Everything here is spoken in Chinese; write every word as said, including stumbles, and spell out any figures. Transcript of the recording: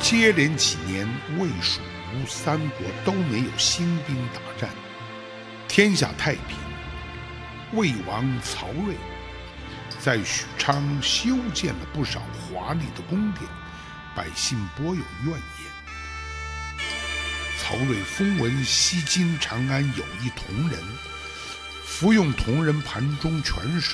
接连几年，魏、蜀、吴三国都没有兴兵打战，天下太平。魏王曹睿在许昌修建了不少华丽的宫殿，百姓颇有怨言。曹睿风闻西京长安有一铜人，服用铜人盘中泉水，